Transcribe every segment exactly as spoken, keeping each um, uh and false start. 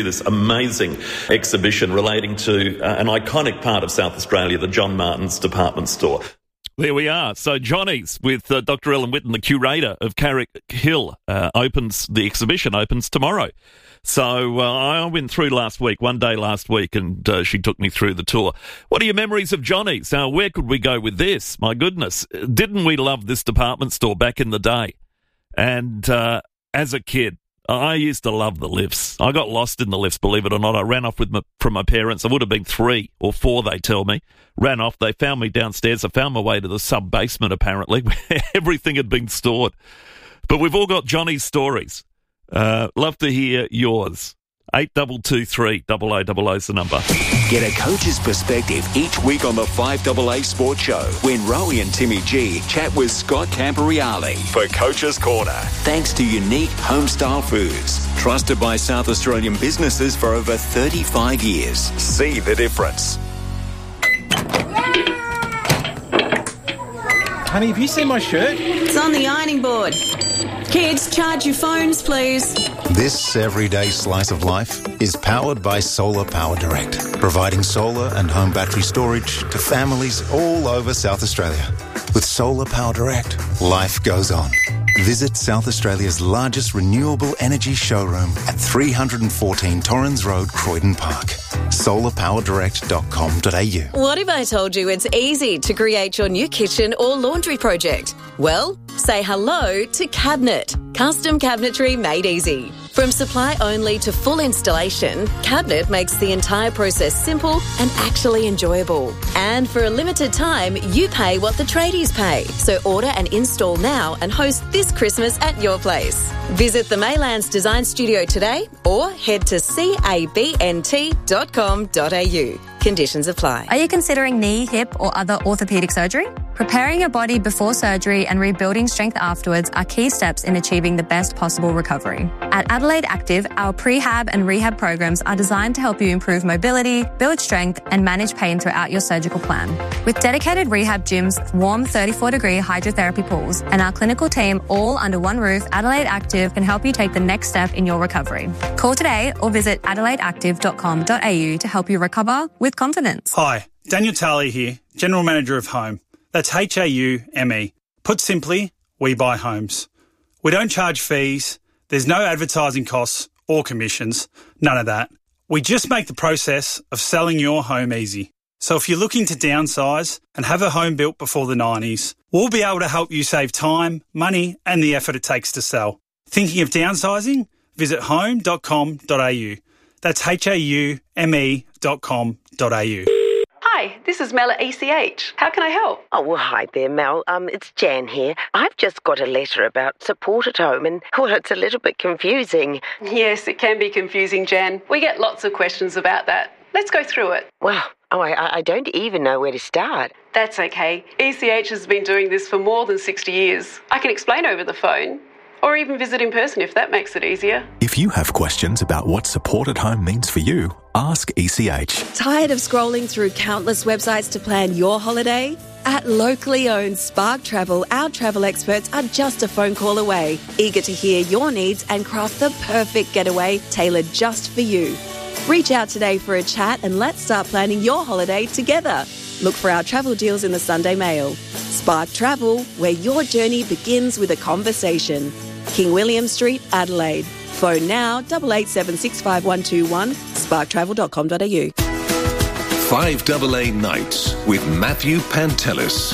This amazing exhibition relating to uh, an iconic part of South Australia, the John Martin's department store. There we are. So Johnny's with uh, Doctor Ellen Whitten, the curator of Carrick Hill, uh, opens, the exhibition opens tomorrow. So uh, I went through last week, one day last week, and uh, she took me through the tour. What are your memories of Johnny's? Now, where could we go with this? My goodness, didn't we love this department store back in the day? And uh, as a kid, I used to love the lifts. I got lost in the lifts, believe it or not. I ran off with my, from my parents. I would have been three or four, they tell me. Ran off. They found me downstairs. I found my way to the sub-basement, apparently, where everything had been stored. But we've all got Johnny's stories. Uh, love to hear yours. eight two two three, double oh double oh's the number. Get a coach's perspective each week on the five A A Sports Show when Rowie and Timmy G chat with Scott Camporeale for Coach's Corner. Thanks to Unique Homestyle Foods, trusted by South Australian businesses for over thirty-five years. See the difference. Honey, have you seen my shirt? It's on the ironing board. Kids, charge your phones, please. This everyday slice of life is powered by Solar Power Direct, providing solar and home battery storage to families all over South Australia. With Solar Power Direct, life goes on. Visit South Australia's largest renewable energy showroom at three fourteen Torrens Road, Croydon Park. solar power direct dot com dot a u. What if I told you it's easy to create your new kitchen or laundry project? Well, say hello to Cabinet. Custom cabinetry made easy. From supply only to full installation, Cabinet makes the entire process simple and actually enjoyable. And for a limited time, you pay what the tradies pay. So order and install now and host this Christmas at your place. Visit the Maylands Design Studio today or head to cabnt dot com dot a u. Conditions apply. Are you considering knee, hip or other orthopaedic surgery? Preparing your body before surgery and rebuilding strength afterwards are key steps in achieving the best possible recovery. At Adelaide Active, our prehab and rehab programs are designed to help you improve mobility, build strength and manage pain throughout your surgical plan. With dedicated rehab gyms, warm thirty-four degree hydrotherapy pools and our clinical team all under one roof, Adelaide Active can help you take the next step in your recovery. Call today or visit adelaide active dot com dot a u to help you recover with confidence. Hi, Daniel Talley here, General Manager of Home. That's H A U M E. Put simply, we buy homes. We don't charge fees, there's no advertising costs or commissions, none of that. We just make the process of selling your home easy. So if you're looking to downsize and have a home built before the nineties, we'll be able to help you save time, money and the effort it takes to sell. Thinking of downsizing? Visit home dot com dot a u. That's H A U M E dot com dot a u. Hi, this is Mel at E C H. How can I help? Oh, well, hi there, Mel. Um, it's Jan here. I've just got a letter about support at home and, well, it's a little bit confusing. Yes, it can be confusing, Jan. We get lots of questions about that. Let's go through it. Well, oh, I, I don't even know where to start. That's okay. E C H has been doing this for more than sixty years. I can explain over the phone. Or even visit in person if that makes it easier. If you have questions about what support at home means for you, ask E C H. Tired of scrolling through countless websites to plan your holiday? At locally owned Spark Travel, our travel experts are just a phone call away, eager to hear your needs and craft the perfect getaway tailored just for you. Reach out today for a chat and let's start planning your holiday together. Look for our travel deals in the Sunday Mail. Spark Travel, where your journey begins with a conversation. King William Street, Adelaide. Phone now, eight eight seven six five one two one, spark travel dot com dot a u. five A A Nights with Matthew Pantelis.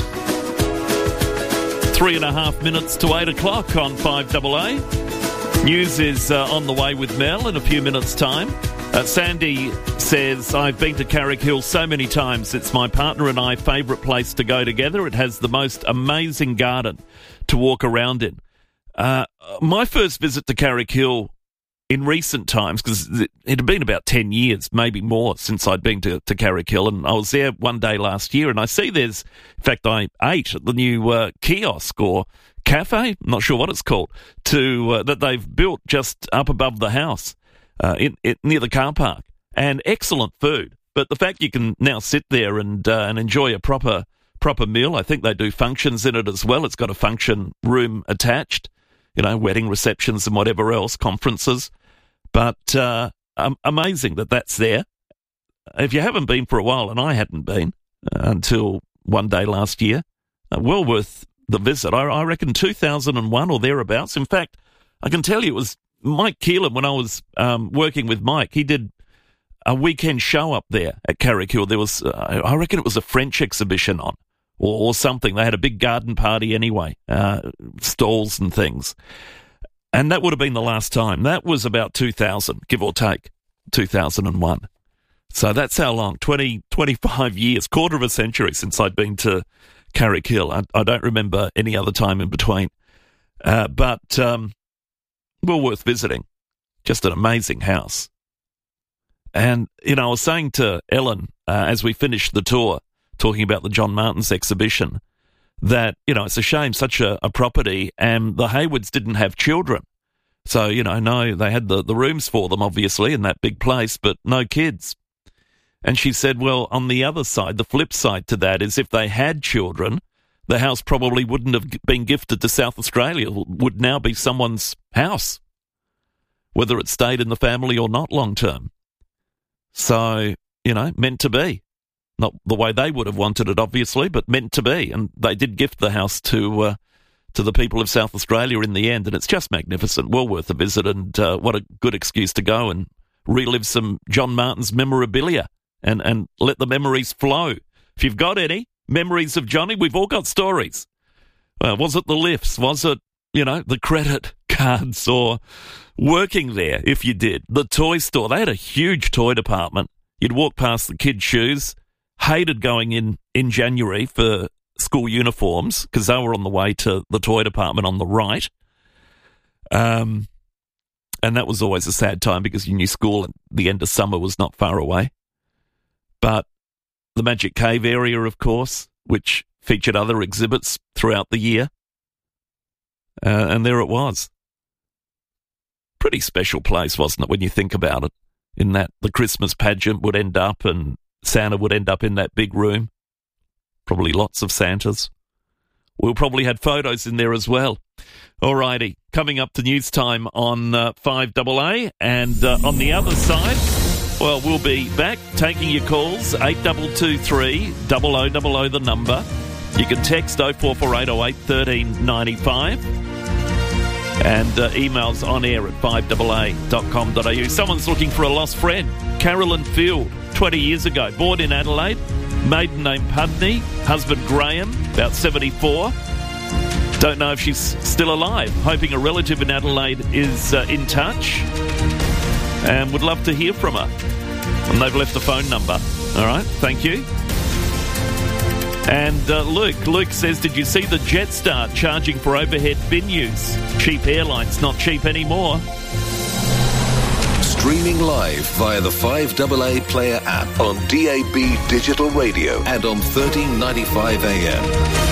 Three and a half minutes to eight o'clock on five A A. News is uh, on the way with Mel in a few minutes' time. Uh, Sandy says, I've been to Carrick Hill so many times. It's my partner and I favourite place to go together. It has the most amazing garden to walk around in. Uh, my first visit to Carrick Hill in recent times, because it had been about ten years, maybe more, since I'd been to, to Carrick Hill, and I was there one day last year, and I see there's, in fact, I ate at the new uh, kiosk or cafe, I'm not sure what it's called, to uh, that they've built just up above the house. Uh, in, in, near the car park, and excellent food. But the fact you can now sit there and uh, and enjoy a proper proper meal, I think they do functions in it as well. It's got a function room attached, you know, wedding receptions and whatever else, conferences. But uh, um, amazing that that's there. If you haven't been for a while, and I hadn't been uh, until one day last year, uh, well worth the visit. I, I reckon two thousand one or thereabouts. In fact, I can tell you it was Mike Keelan when I was um, working with Mike. He did a weekend show up there at Carrickhill. There was, uh, I reckon it was a French exhibition on or, or something. They had a big garden party anyway, uh, stalls and things. And that would have been the last time. That was about two thousand, give or take, two thousand one. So that's how long, twenty, twenty-five years, quarter of a century since I'd been to Carrickhill. I, I don't remember any other time in between. Uh, but um, well worth visiting. Just an amazing house. And, you know, I was saying to Ellen uh, as we finished the tour, talking about the John Martins exhibition, that, you know, it's a shame, such a, a property, and the Haywards didn't have children. So, you know, no, they had the, the rooms for them, obviously, in that big place, but no kids. And she said, well, on the other side, the flip side to that is if they had children, the house probably wouldn't have been gifted to South Australia. It would now be someone's house, whether it stayed in the family or not long term. So, you know, meant to be. Not the way they would have wanted it, obviously, but meant to be. And they did gift the house to uh, to the people of South Australia in the end, and it's just magnificent. Well worth a visit, and uh, what a good excuse to go and relive some John Martins memorabilia and, and let the memories flow. If you've got any memories of Johnny, we've all got stories. Uh, was it the lifts? Was it, you know, the credit cards, or working there, if you did? The toy store. They had a huge toy department. You'd walk past the kids' shoes. Hated going in in January for school uniforms because they were on the way to the toy department on the right. Um, and that was always a sad time because you knew school at the end of summer was not far away. But the Magic Cave area, of course, which featured other exhibits throughout the year. Uh, and there it was. Pretty special place, wasn't it, when you think about it, in that the Christmas pageant would end up and Santa would end up in that big room. Probably lots of Santas. We'll probably had photos in there as well. Alrighty, coming up to news time on uh, five A A, and uh, on the other side, well, we'll be back taking your calls, eight two two three, double oh double oh the number. You can text oh four four eight oh eight one three nine five. And uh, emails on air at five A A dot com dot a u. Someone's looking for a lost friend. Carolyn Field, twenty years ago, born in Adelaide, maiden name Pudney, husband Graham, about seventy-four. Don't know if she's still alive. Hoping a relative in Adelaide is uh, in touch and would love to hear from her. And they've left the phone number. All right, thank you. And uh, Luke, Luke says, did you see the Jetstar charging for overhead bin use? Cheap airlines, not cheap anymore. Streaming live via the five A A Player app on D A B Digital Radio and on thirteen ninety-five A M.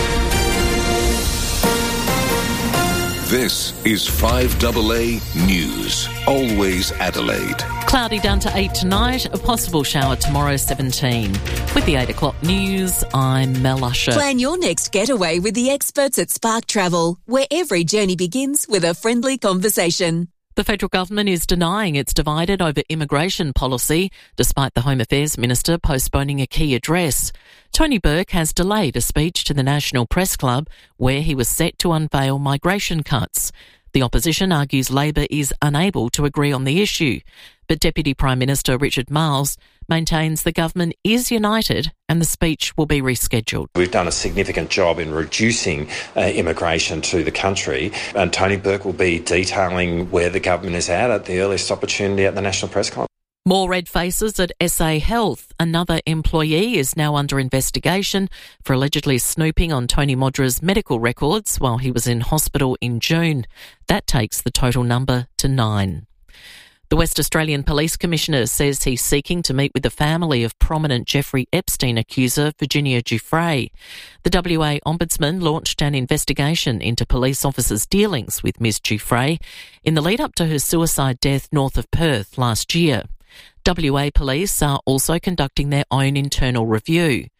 This is five A A News. Always Adelaide. Cloudy down to eight tonight, a possible shower tomorrow seventeen. With the eight o'clock news, I'm Mel Usher. Plan your next getaway with the experts at Spark Travel, where every journey begins with a friendly conversation. The federal government is denying it's divided over immigration policy, despite the Home Affairs Minister postponing a key address. Tony Burke has delayed a speech to the National Press Club where he was set to unveil migration cuts. The opposition argues Labor is unable to agree on the issue, but Deputy Prime Minister Richard Marles maintains the government is united and the speech will be rescheduled. We've done a significant job in reducing uh, immigration to the country, and Tony Burke will be detailing where the government is at at the earliest opportunity at the National Press Club. More red faces at S A Health. Another employee is now under investigation for allegedly snooping on Tony Modra's medical records while he was in hospital in June. That takes the total number to nine. The West Australian Police Commissioner says he's seeking to meet with the family of prominent Jeffrey Epstein accuser Virginia Giuffre. The W A Ombudsman launched an investigation into police officers' dealings with Miz Giuffre in the lead-up to her suicide death north of Perth last year. W A Police are also conducting their own internal review.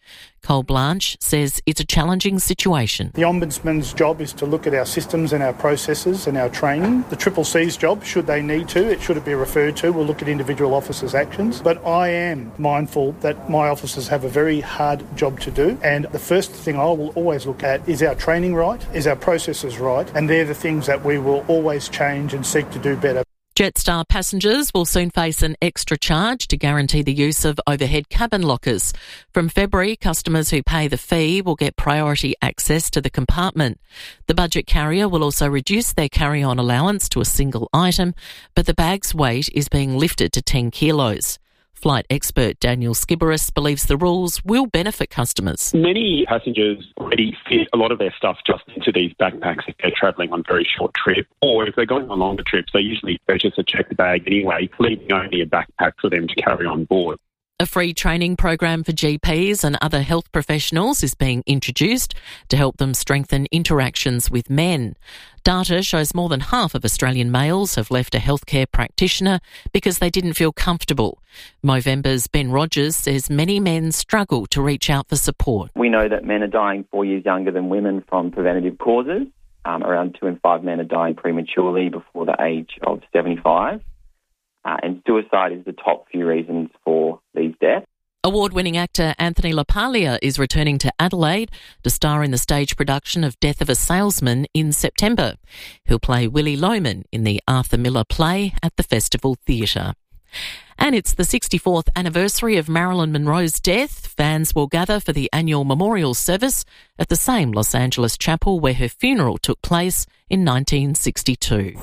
Cole Blanche says it's a challenging situation. The Ombudsman's job is to look at our systems and our processes and our training. The Triple C's job, should they need to, it should be referred to. We'll look at individual officers' actions. But I am mindful that my officers have a very hard job to do. And the first thing I will always look at is our training right, is our processes right, and they're the things that we will always change and seek to do better. Jetstar passengers will soon face an extra charge to guarantee the use of overhead cabin lockers. From February, customers who pay the fee will get priority access to the compartment. The budget carrier will also reduce their carry-on allowance to a single item, but the bag's weight is being lifted to ten kilos. Flight expert Daniel Skiberis believes the rules will benefit customers. Many passengers already fit a lot of their stuff just into these backpacks if they're travelling on very short trips, or if they're going on longer trips, they usually purchase a checked bag anyway, leaving only a backpack for them to carry on board. A free training program for G Ps and other health professionals is being introduced to help them strengthen interactions with men. Data shows more than half of Australian males have left a healthcare practitioner because they didn't feel comfortable. Movember's Ben Rogers says many men struggle to reach out for support. We know that men are dying four years younger than women from preventative causes. Um, around two in five men are dying prematurely before the age of seventy-five. Uh, and suicide is the top few reasons for these deaths. Award-winning actor Anthony LaPaglia is returning to Adelaide to star in the stage production of Death of a Salesman in September. He'll play Willie Loman in the Arthur Miller play at the Festival Theatre. And it's the sixty-fourth anniversary of Marilyn Monroe's death. Fans will gather for the annual memorial service at the same Los Angeles chapel where her funeral took place in nineteen sixty-two.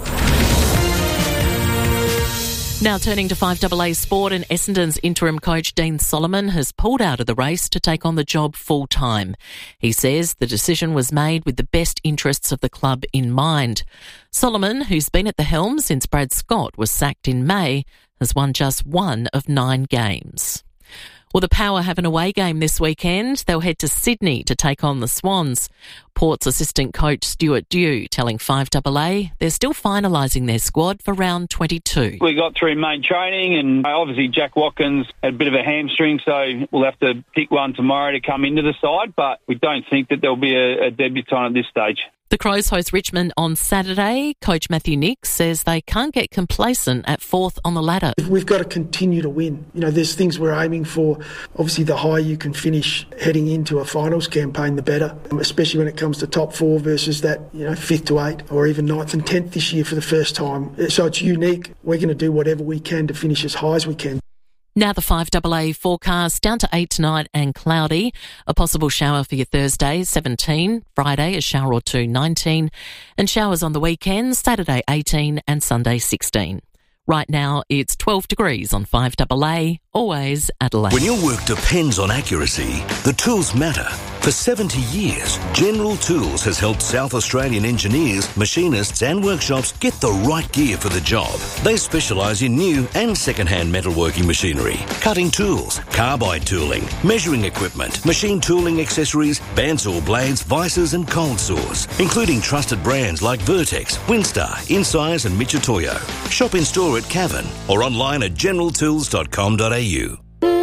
Now turning to five A A Sport, and Essendon's interim coach Dean Solomon has pulled out of the race to take on the job full-time. He says the decision was made with the best interests of the club in mind. Solomon, who's been at the helm since Brad Scott was sacked in May, has won just one of nine games. Well, the Power have an away game this weekend. They'll head to Sydney to take on the Swans. Port's assistant coach Stuart Dew telling five A A they're still finalising their squad for round twenty-two. We got through main training, and obviously Jack Watkins had a bit of a hamstring, so we'll have to pick one tomorrow to come into the side, but we don't think that there'll be a, a debutant at this stage. The Crows host Richmond on Saturday. Coach Matthew Nicks says they can't get complacent at fourth on the ladder. We've got to continue to win. You know, there's things we're aiming for. Obviously, the higher you can finish heading into a finals campaign, the better, especially when it comes to top four versus that, you know, fifth to eight or even ninth and tenth this year for the first time. So it's unique. We're going to do whatever we can to finish as high as we can. Now the five A A forecast, down to eight tonight and cloudy. A possible shower for your Thursday, seventeen. Friday, a shower or two, nineteen. And showers on the weekend, Saturday, eighteen and Sunday, sixteen. Right now, it's twelve degrees on five A A, always Adelaide. When your work depends on accuracy, the tools matter. For seventy years, General Tools has helped South Australian engineers, machinists and workshops get the right gear for the job. They specialise in new and second-hand metalworking machinery, cutting tools, carbide tooling, measuring equipment, machine tooling accessories, bandsaw blades, vices and cold saws, including trusted brands like Vertex, Winstar, Insize and Mitutoyo. Shop in store at Cavan or online at general tools dot com dot a u.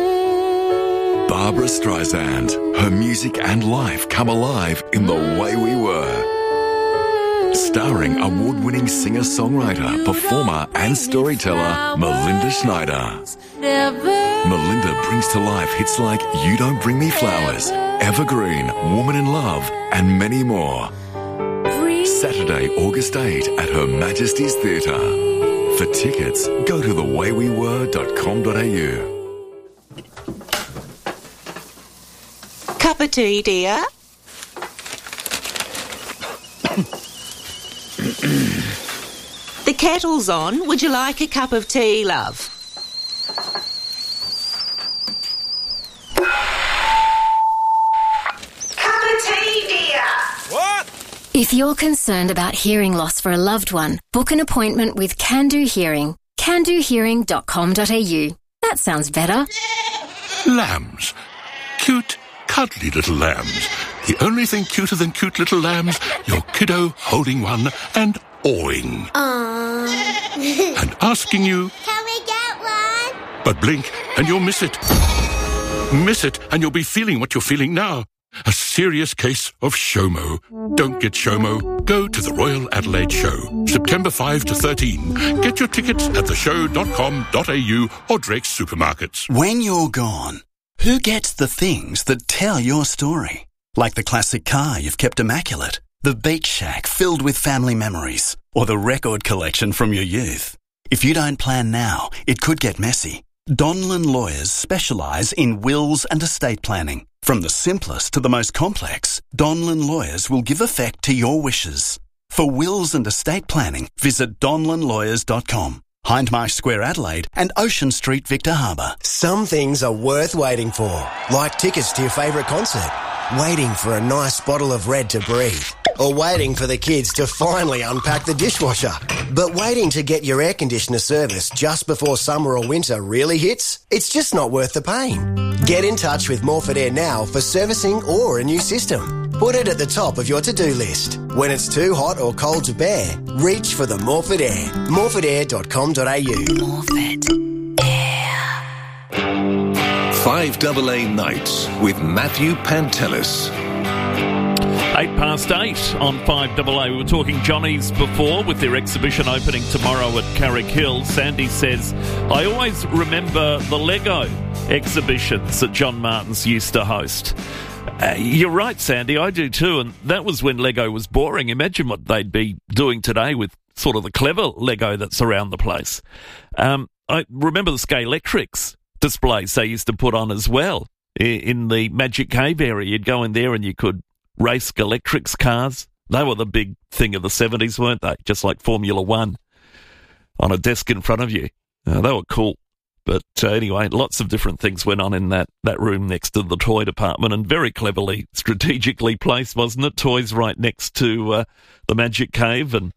Barbra Streisand. Her music and life come alive in The Way We Were. Starring award-winning singer-songwriter, performer and storyteller Melinda Schneider. Melinda brings to life hits like You Don't Bring Me Flowers, Evergreen, Woman in Love and many more. Saturday, August eighth at Her Majesty's Theatre. For tickets, go to the way we were dot com dot a u. Cup of tea, dear? The kettle's on. Would you like a cup of tea, love? Cup of tea, dear? What? If you're concerned about hearing loss for a loved one, book an appointment with Can Do Hearing. can do hearing dot com dot a u. That sounds better. Lambs. Cute, cuddly little lambs. The only thing cuter than cute little lambs, your kiddo holding one and awing. Aww. And asking you, Can we get one? but blink and you'll miss it. Miss it and you'll be feeling what you're feeling now. A serious case of SHOMO. Don't get SHOMO. Go to the Royal Adelaide Show, September fifth to thirteen. Get your tickets at the show dot com dot a u or Drake's Supermarkets. When you're gone, who gets the things that tell your story? Like the classic car you've kept immaculate, the beach shack filled with family memories, or the record collection from your youth. If you don't plan now, it could get messy. Donlan Lawyers specialise in wills and estate planning. From the simplest to the most complex, Donlan Lawyers will give effect to your wishes. For wills and estate planning, visit donlan lawyers dot com. Hindmarsh Square, Adelaide, and Ocean Street, Victor Harbour. Some things are worth waiting for, like tickets to your favourite concert, waiting for a nice bottle of Red to breathe, or waiting for the kids to finally unpack the dishwasher. But waiting to get your air conditioner serviced just before summer or winter really hits? It's just not worth the pain. Get in touch with Morford Air now for servicing or a new system. Put it at the top of your to-do list. When it's too hot or cold to bear, reach for the Morford Air. morford air dot com dot a u. Morford five A A Nights with Matthew Pantelis. Eight past eight on five A A. We were talking Johnny's before with their exhibition opening tomorrow at Carrick Hill. Sandy says, I always remember the Lego exhibitions that John Martins used to host. Uh, you're right, Sandy, I do too, and that was when Lego was boring. Imagine what they'd be doing today with sort of the clever Lego that's around the place. Um, I remember the Scalextrics displays they used to put on as well in the Magic Cave area. You'd go in there and you could race Scalextrics cars. They were the big thing of the seventies, weren't they? Just like Formula One on a desk in front of you. Uh, they were cool. But uh, anyway, lots of different things went on in that, that room next to the toy department, and very cleverly, strategically placed, wasn't it? Toys right next to uh, the Magic Cave, and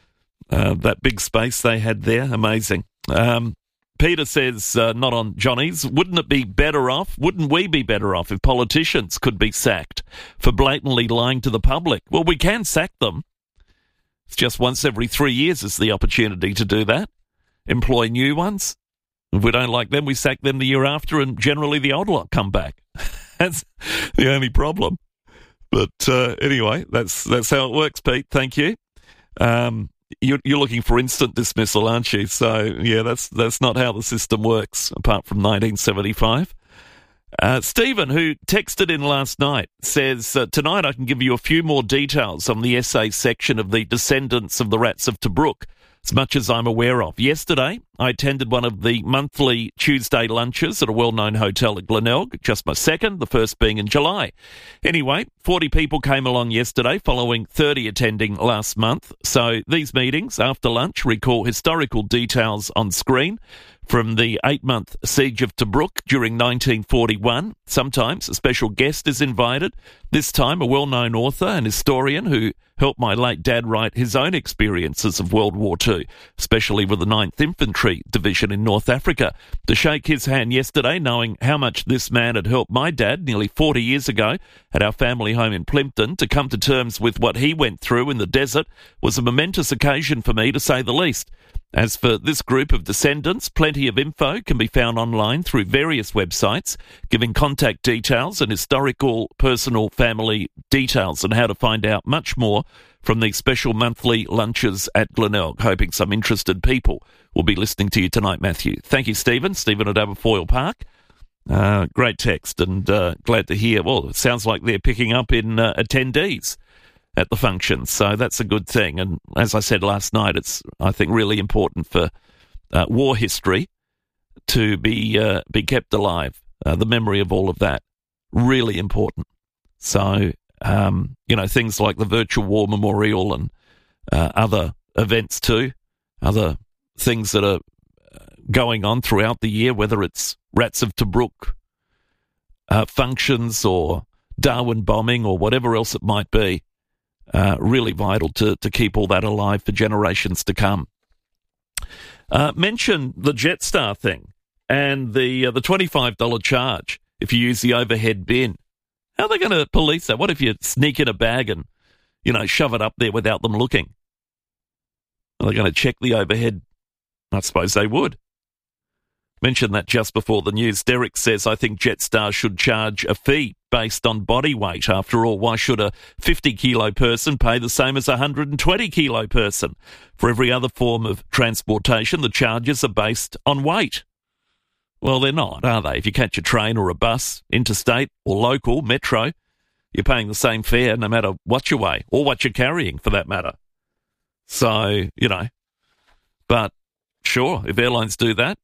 uh, that big space they had there. Amazing. Um, Peter says, uh, not on Johnny's, wouldn't it be better off, wouldn't we be better off if politicians could be sacked for blatantly lying to the public? Well, we can sack them. It's just once every three years is the opportunity to do that. Employ new ones. If we don't like them, we sack them the year after, and generally the old lot come back. That's the only problem. But uh, anyway, that's that's how it works, Pete. Thank you. Um, you're, you're looking for instant dismissal, aren't you? So, yeah, that's that's not how the system works, apart from nineteen seventy-five. Uh, Stephen, who texted in last night, says, uh, tonight I can give you a few more details on the essay section of The Descendants of the Rats of Tobruk, as much as I'm aware of. Yesterday, I attended one of the monthly Tuesday lunches at a well-known hotel at Glenelg, just my second, the first being in July. Anyway, forty people came along yesterday, following thirty attending last month. So these meetings, after lunch, recall historical details on screen from the eight-month siege of Tobruk during nineteen forty-one. Sometimes a special guest is invited, this time a well-known author and historian who helped my late dad write his own experiences of World War Two, especially with the ninth Infantry Division in North Africa. To shake his hand yesterday, knowing how much this man had helped my dad nearly forty years ago at our family home in Plympton, to come to terms with what he went through in the desert, was a momentous occasion for me, to say the least. As for this group of descendants, plenty of info can be found online through various websites, giving contact details and historical, personal, family details, and how to find out much more from these special monthly lunches at Glenelg. Hoping some interested people will be listening to you tonight, Matthew. Thank you, Stephen. Stephen at Aberfoyle Park. Uh, great text, and uh, glad to hear. Well, it sounds like they're picking up in uh, attendees at the function, so that's a good thing. And as I said last night, it's, I think, really important for uh, war history to be uh, be kept alive. Uh, the memory of all of that, really important. So, um, you know, things like the Virtual War Memorial and uh, other events too, other things that are going on throughout the year, whether it's Rats of Tobruk uh, functions or Darwin bombing or whatever else it might be. Uh, really vital to, to keep all that alive for generations to come. Uh, mention the Jetstar thing and the uh, the twenty-five dollars charge if you use the overhead bin. How are they going to police that? What if you sneak in a bag and, you know, shove it up there without them looking? Are they going to check the overhead? I suppose they would. Mentioned that just before the news. Derek says, I think Jetstar should charge a fee based on body weight. After all, why should a fifty kilo person pay the same as a one hundred twenty kilo person? For every other form of transportation, the charges are based on weight. Well, they're not, are they? If you catch a train or a bus, interstate or local, metro, you're paying the same fare no matter what you weigh or what you're carrying, for that matter. So, you know, but sure, if airlines do that,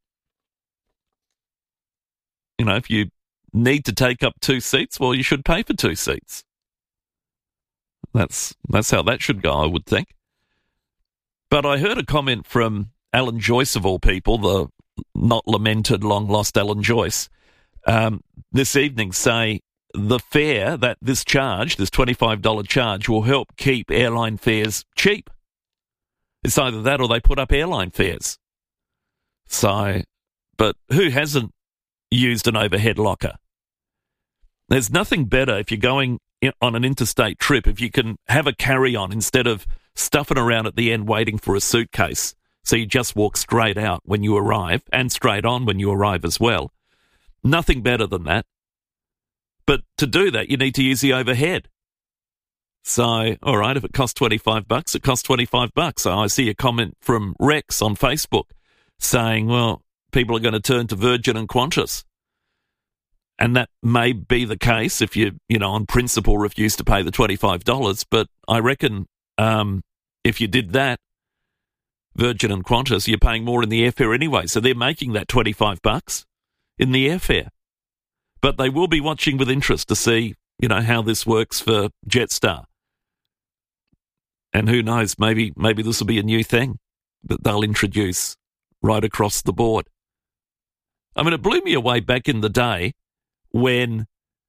you know, if you need to take up two seats, well, you should pay for two seats. That's that's how that should go, I would think. But I heard a comment from Alan Joyce, of all people, the not lamented, long-lost Alan Joyce, um, this evening say the fare, that this charge, this twenty-five dollars charge, will help keep airline fares cheap. It's either that or they put up airline fares. So, but who hasn't used an overhead locker? There's nothing better if you're going on an interstate trip, if you can have a carry-on instead of stuffing around at the end waiting for a suitcase. So you just walk straight out when you arrive and straight on when you arrive as well. Nothing better than that. But to do that, you need to use the overhead. So, all right, if it costs twenty-five bucks, it costs twenty-five bucks. So I see a comment from Rex on Facebook saying, well, people are going to turn to Virgin and Qantas. And that may be the case if you, you know, on principle refuse to pay the twenty-five dollars. But I reckon um, if you did that, Virgin and Qantas, you're paying more in the airfare anyway. So they're making that twenty-five bucks in the airfare. But they will be watching with interest to see, you know, how this works for Jetstar. And who knows, maybe maybe this will be a new thing that they'll introduce right across the board. I mean, it blew me away back in the day when,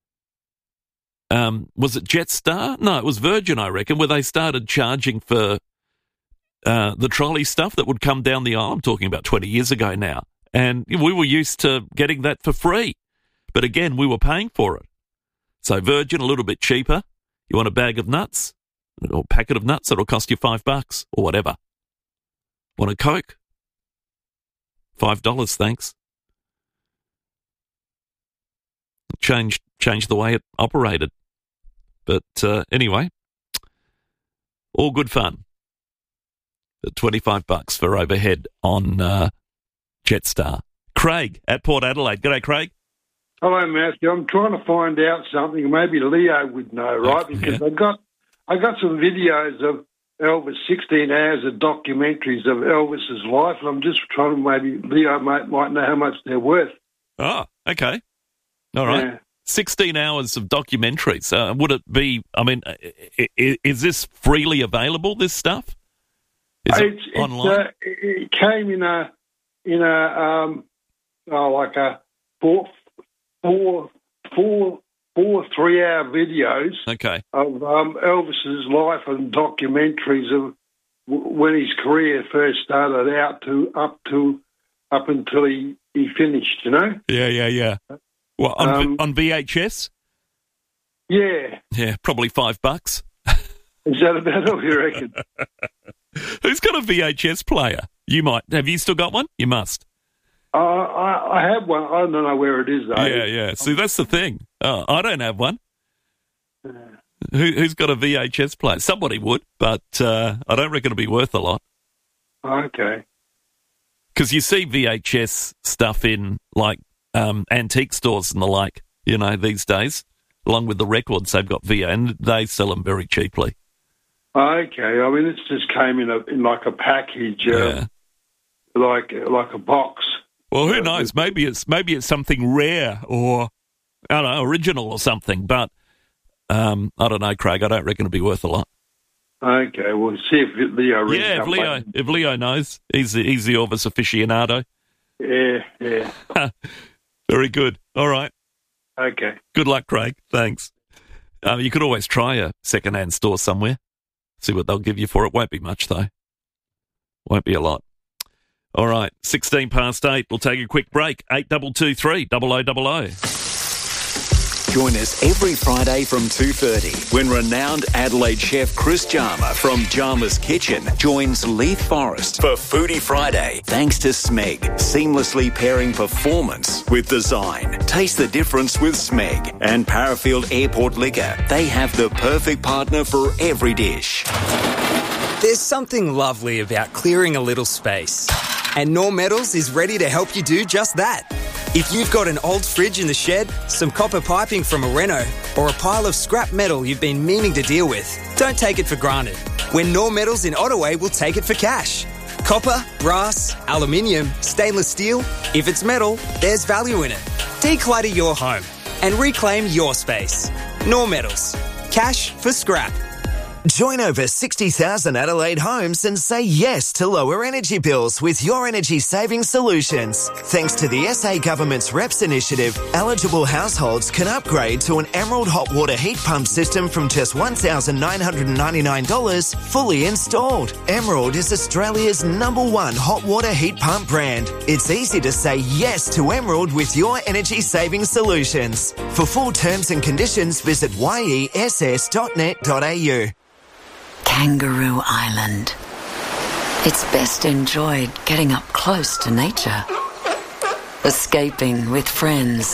um, was it Jetstar? No, it was Virgin, I reckon, where they started charging for uh, the trolley stuff that would come down the aisle. I'm talking about twenty years ago now. And we were used to getting that for free. But again, we were paying for it. So Virgin, a little bit cheaper. You want a bag of nuts or a packet of nuts, it'll cost you five bucks or whatever. Want a Coke? Five dollars, thanks. Changed, changed the way it operated. But uh, anyway, all good fun. At twenty-five bucks for overhead on uh, Jetstar. Craig at Port Adelaide. G'day, Craig. Hello, Matthew. I'm trying to find out something. Maybe Leo would know, right? Because yeah. I got I got some videos of Elvis, sixteen hours of documentaries of Elvis's life, and I'm just trying to maybe Leo might, might know how much they're worth. Oh, okay. All right. Yeah. sixteen hours of documentaries. Uh, would it be, I mean, is, is this freely available, this stuff? Is it it's, online? It's, uh, it came in a, in a um, oh, like a four, four, four, four three-hour videos okay. of um, Elvis's life and documentaries of w- when his career first started out to up to up until he, he finished. You know? Yeah, yeah, yeah. Well, on, Um, on V H S? Yeah. Yeah, probably five bucks. Is that about all you reckon? Who's got a V H S player? You might. Have you still got one? You must. Uh, I, I have one. I don't know where it is, though. Yeah, yeah. See, that's the thing. Oh, I don't have one. Who, who's got a V H S player? Somebody would, but uh, I don't reckon it'll be worth a lot. Okay. Because you see V H S stuff in, like, um, antique stores and the like, you know, these days, along with the records they've got V H S, and they sell them very cheaply. Okay. I mean, it just came in a in like a package, uh, Yeah. like like a box. Well, who knows? Maybe it's maybe it's something rare or, I don't know, original or something. But um, I don't know, Craig. I don't reckon it'll be worth a lot. Okay, we'll see if Leo rings Yeah, if up Leo, later. if Leo knows, he's the, he's the Elvis aficionado. Yeah, yeah. Very good. All right. Okay. Good luck, Craig. Thanks. Um, you could always try a second-hand store somewhere. See what they'll give you for it. Won't be much, though. Won't be a lot. All right, sixteen past eight. We'll take a quick break. Eight double two three double o double o. Join us every Friday from two thirty when renowned Adelaide chef Chris Jarmer from Jarmer's Kitchen joins Leith Forrest for Foodie Friday. Thanks to Smeg, seamlessly pairing performance with design. Taste the difference with Smeg and Parafield Airport Liquor. They have the perfect partner for every dish. There's something lovely about clearing a little space. And Knorr Metals is ready to help you do just that. If you've got an old fridge in the shed, some copper piping from a reno, or a pile of scrap metal you've been meaning to deal with, don't take it for granted. When Knorr Metals in Ottaway will take it for cash. Copper, brass, aluminium, stainless steel. If it's metal, there's value in it. Declutter your home and reclaim your space. Knorr Metals. Cash for scrap. Join over sixty thousand Adelaide homes and say yes to lower energy bills with Your Energy Saving Solutions. Thanks to the S A Government's R E P S initiative, eligible households can upgrade to an Emerald hot water heat pump system from just one thousand nine hundred ninety-nine dollars fully installed. Emerald is Australia's number one hot water heat pump brand. It's easy to say yes to Emerald with Your Energy Saving Solutions. For full terms and conditions, visit y e s s dot net dot a u. Kangaroo Island. It's best enjoyed getting up close to nature, escaping with friends,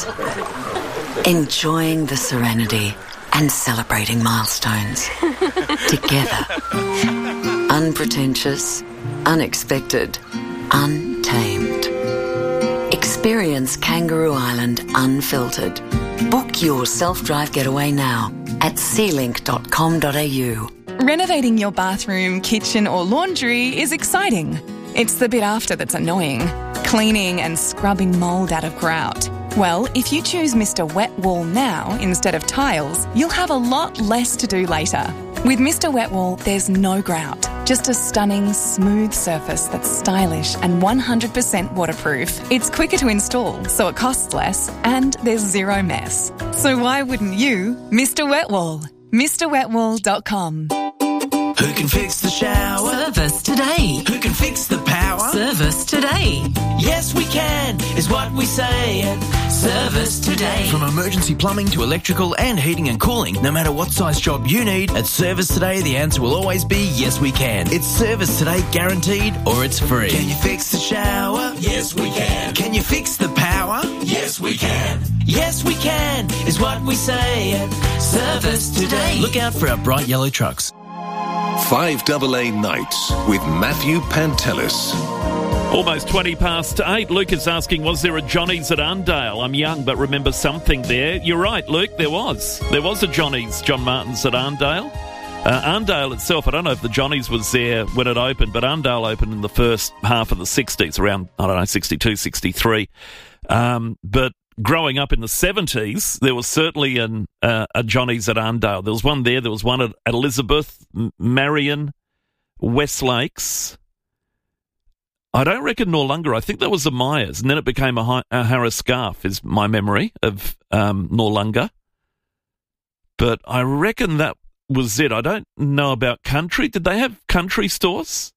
enjoying the serenity and celebrating milestones together. Unpretentious, unexpected, untamed. Experience Kangaroo Island unfiltered. Book your self-drive getaway now at sea link dot com dot a u. Renovating your bathroom, kitchen or laundry is exciting. It's the bit after that's annoying. Cleaning and scrubbing mould out of grout. Well, if you choose Mister Wet Wall now instead of tiles, you'll have a lot less to do later. With Mister Wet Wall, there's no grout. Just a stunning, smooth surface that's stylish and one hundred percent waterproof. It's quicker to install, so it costs less, and there's zero mess. So why wouldn't you? Mister Wet Wall. Mr Wet Wall dot com. Who can fix the shower? Service today. Who can fix the power? Service today. Yes, we can, is what we say at Service Today. From emergency plumbing to electrical and heating and cooling, no matter what size job you need, at Service Today, the answer will always be yes, we can. It's Service Today guaranteed, or it's free. Can you fix the shower? Yes, we can. Can you fix the power? Yes, we can. Yes, we can, is what we say at Service Today. Look out for our bright yellow trucks. five double A Nights with Matthew Pantelis. Almost twenty past eight. Luke is asking, was there a Johnny's at Arndale? I'm young, but remember something there. You're right, Luke, there was. There was a Johnny's, John Martin's at Arndale. Uh, Arndale itself, I don't know if the Johnny's was there when it opened, but Arndale opened in the first half of the sixties, around, I don't know, sixty-two, sixty-three. Um, but growing up in the seventies, there was certainly an, uh, a Johnny's at Arndale. There was one there. There was one at, at Elizabeth, Marion, Westlakes. I don't reckon Noarlunga. I think that was the Myers, and then it became a, Hi- a Harris Scarf, is my memory of um, Noarlunga. But I reckon that was it. I don't know about Country. Did they have Country stores?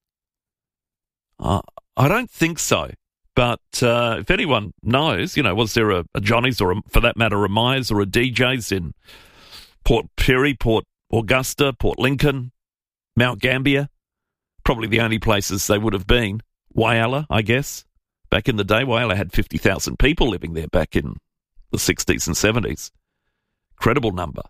Uh, I don't think so. But uh, if anyone knows, you know, was there a, a Johnny's or, a, for that matter, a Myers or a D J's in Port Pirie, Port Augusta, Port Lincoln, Mount Gambier? Probably the only places they would have been. Whyalla, I guess. Back in the day, Whyalla had fifty thousand people living there back in the sixties and seventies. Incredible number.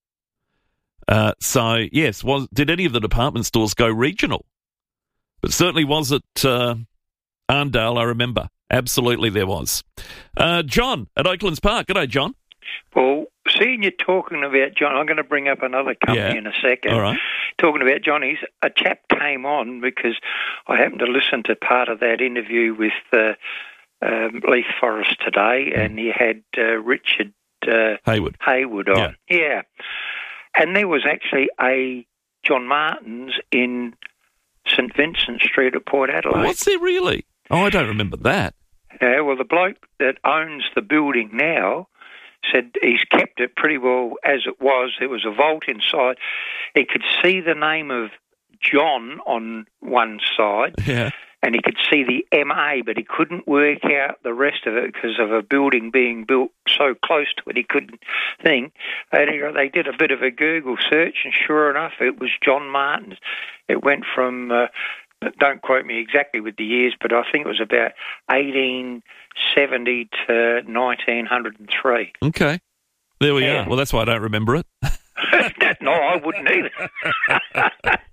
Uh, so, yes, was did any of the department stores go regional? But certainly was at uh, Arndale, I remember. Absolutely there was. Uh, John at Oaklands Park. G'day, John. Well, seeing you talking about John, I'm going to bring up another company Yeah. in a second. All right. Talking about Johnny's, a chap came on because I happened to listen to part of that interview with uh, um, Leith Forrest today, and he had uh, Richard uh, Hayward. Hayward on. Yeah. yeah. And there was actually a John Martin's in St Vincent Street at Port Adelaide. What's there really? Oh, I don't remember that. Yeah, well, the bloke that owns the building now said he's kept it pretty well as it was. There was a vault inside. He could see the name of John on one side, Yeah. and he could see the M A, but he couldn't work out the rest of it because of a building being built so close to it he couldn't think. And they did a bit of a Google search, and sure enough, it was John Martin's. It went from, uh, don't quote me exactly with the years, but I think it was about eighteen seventy to nineteen oh three. Okay. There we Yeah. are. Well, that's why I don't remember it. No, I wouldn't either.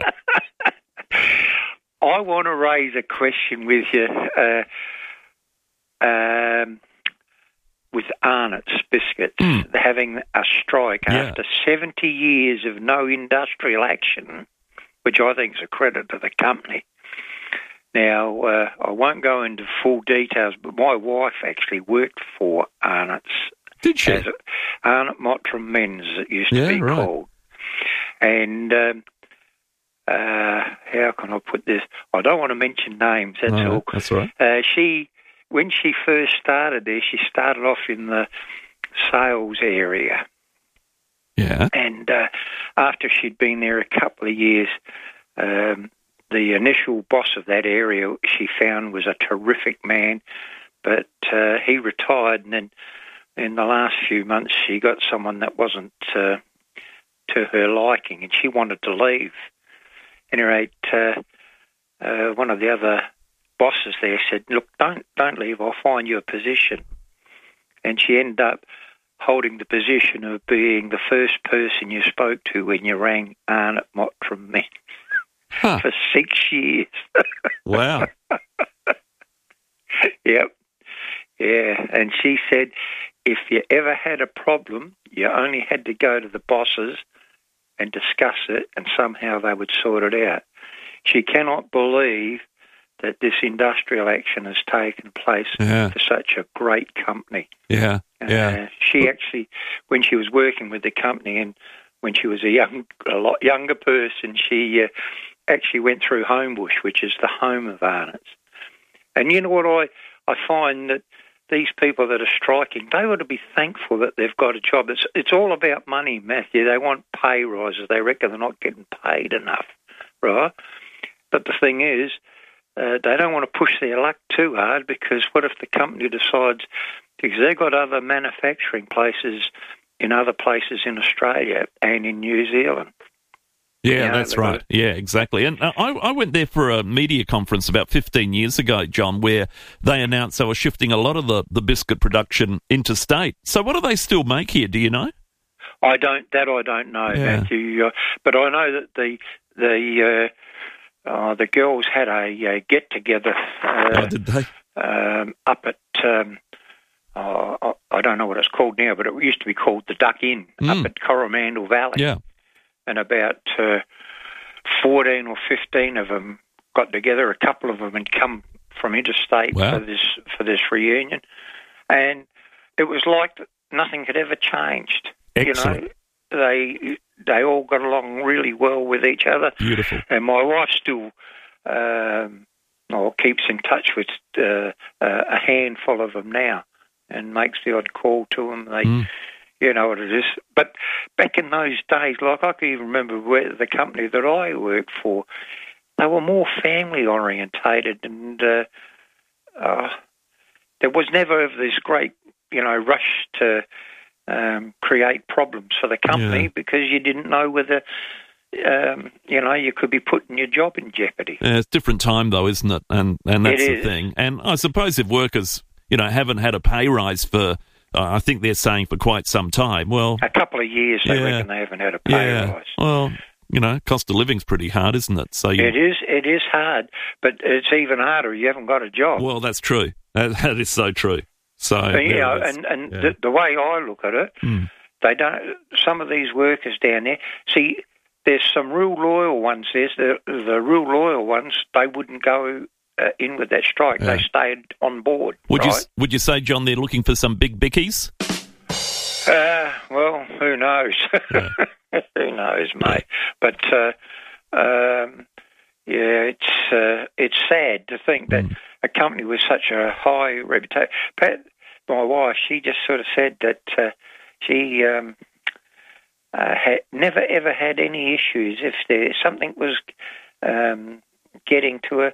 I want to raise a question with you uh, um, with Arnott's Biscuits Mm. having a strike Yeah. after seventy years of no industrial action, which I think is a credit to the company. Now, uh, I won't go into full details, but my wife actually worked for Arnott's. Did she? As a, Arnott Mottram Men's, it used Yeah, to be right. called. And um, uh, how can I put this? I don't want to mention names, that's No, all. that's all right. Uh, she, when she first started there, she started off in the sales area. Yeah. And uh, after she'd been there a couple of years, um, the initial boss of that area she found was a terrific man, but uh, he retired, and then in the last few months she got someone that wasn't uh, to her liking, and she wanted to leave. Anyway, uh, uh, one of the other bosses there said, "Look, don't don't leave. I'll find you a position." And she ended up holding the position of being the first person you spoke to when you rang Arnott Mottram Men Huh. for six years. Wow. Yep. Yeah, and she said if you ever had a problem, you only had to go to the bosses and discuss it, and somehow they would sort it out. She cannot believe that this industrial action has taken place Yeah. for such a great company. Yeah. Yeah. Uh, she actually, when she was working with the company and when she was a young, a lot younger person, she uh, actually went through Homebush, which is the home of Arnott's. And you know what I, I find that these people that are striking, they ought to be thankful that they've got a job. It's it's all about money, Matthew. They want pay rises. They reckon they're not getting paid enough, right? But the thing is, uh, they don't want to push their luck too hard, because what if the company decides, because they've got other manufacturing places in other places in Australia and in New Zealand. Yeah, You know, that's they've got right. Yeah, exactly. And uh, I, I went there for a media conference about fifteen years ago, John, where they announced they were shifting a lot of the, the biscuit production interstate. So what do they still make here? Do you know? I don't. That I don't know, Yeah. Matthew. Uh, but I know that the the uh, uh, the girls had a uh, get together. Uh, Oh, did they? Um, up at um, uh, I- I don't know what it's called now, but it used to be called the Duck Inn Mm. up at Coromandel Valley. Yeah. And about uh, fourteen or fifteen of them got together. A couple of them had come from interstate Wow. for this for this reunion, and it was like nothing had ever changed. Excellent. You know, they they all got along really well with each other. Beautiful. And my wife still um, well, keeps in touch with uh, uh, a handful of them now, and makes the odd call to them. They. Mm. You know what it is. But back in those days, like I can even remember where the company that I worked for, they were more family orientated, and uh, uh, there was never this great, you know, rush to um, create problems for the company, Yeah. because you didn't know whether, um, you know, you could be putting your job in jeopardy. Yeah, it's a different time, though, isn't it? And and that's It the is. thing. And I suppose if workers, you know, haven't had a pay rise for, uh, I think they're saying for quite some time, well... A couple of years, they Yeah. reckon they haven't had a pay yeah, rise. well, you know, cost of living's pretty hard, isn't it? So you, It is. It is hard, but it's even harder if you haven't got a job. Well, that's true. That, that is so true. So And, there you know, it is. and, and Yeah. the, the way I look at it, Hmm. they don't. Some of these workers down there, see, there's some real loyal ones. There's the the real loyal ones. They wouldn't go uh, in with that strike. Yeah. They stayed on board. Would you right? would you say, John, they're looking for some big bickies? Uh, well, who knows? Who knows, mate? But uh, um, yeah, it's uh, it's sad to think that a company with such a high reputation. Pat, my wife, she just sort of said that uh, she um, uh, had never ever had any issues. If there something was um, getting to her,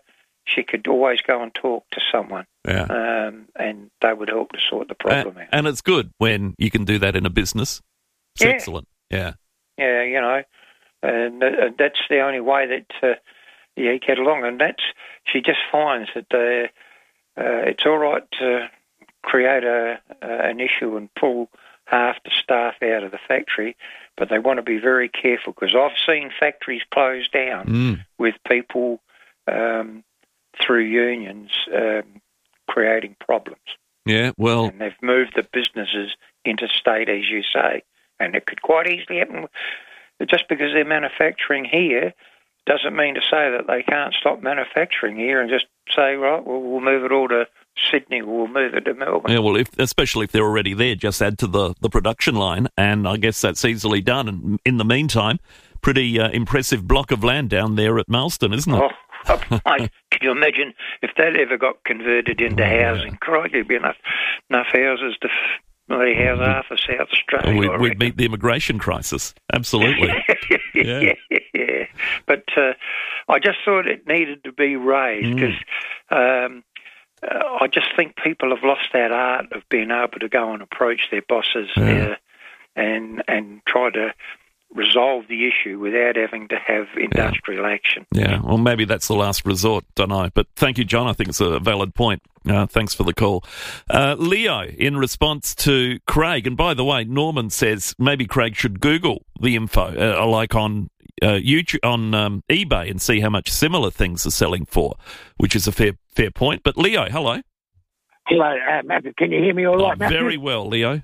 she could always go and talk to someone, Yeah. um, and they would help to sort the problem Uh, out. and it's good when you can do that in a business. It's Yeah. excellent. Yeah. Yeah, you know, and uh, that's the only way that uh, you get along. And that's she just finds that uh, uh, it's all right to create a uh, an issue and pull half the staff out of the factory, but they want to be very careful, because I've seen factories close down Mm. with people um, through unions um, creating problems. Yeah, well, And they've moved the businesses interstate, as you say, and it could quite easily happen. Just because they're manufacturing here doesn't mean to say that they can't stop manufacturing here and just say, right, well, we'll move it all to Sydney, or we'll move it to Melbourne. yeah, well, if, especially if they're already there, just add to the, the production line, and I guess that's easily done. And in the meantime, pretty uh, impressive block of land down there at Marston, isn't it? Oh, mate, can you imagine if that ever got converted into housing? Crikey, there'd be enough, enough houses to f- bloody house half of South Australia. We'd, I we'd reckon. meet the immigration crisis. Absolutely. yeah. yeah. But uh, I just thought it needed to be raised, Mm. because um, uh, I just think people have lost that art of being able to go and approach their bosses Yeah. uh, and and try to resolve the issue without having to have industrial action. Yeah, well, maybe that's the last resort, don't know. But thank you, John. I think it's a valid point. Uh, thanks for the call. Uh, Leo, in response to Craig, and by the way, Norman says maybe Craig should Google the info, uh, like on uh, YouTube, on um, eBay, and see how much similar things are selling for, which is a fair fair point. But Leo, hello. Hello, uh, Matthew. Can you hear me all right, Oh, Matthew? very well, Leo.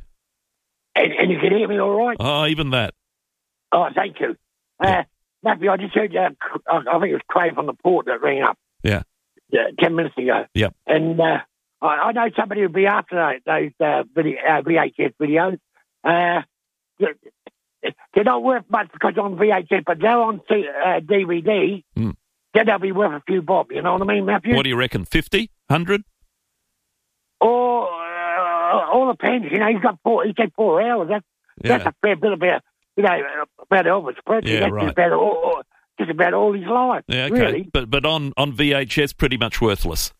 And, and you can hear me all right? Oh, even that. Oh, thank you. Uh, Matthew, I just heard, uh, I I think it was Craig from the port that rang up Yeah. uh, ten minutes ago. Yep. And uh, I, I know somebody would be after those, those uh, video, uh, V H S videos. Uh, they're- they're not worth much because on V H S, but they're on C- uh, D V D. Mm. Then they'll be worth a few bob, you know what I mean, Matthew? What do you reckon, fifty, one hundred? Or, uh, all depends, you know, he's got four, he said four hours. That's, that's Yeah. a fair bit about, you know, about Elvis Presley. Yeah, that's right. just about all, all, just about all his life, Yeah, okay. really. But but on, on V H S, pretty much worthless.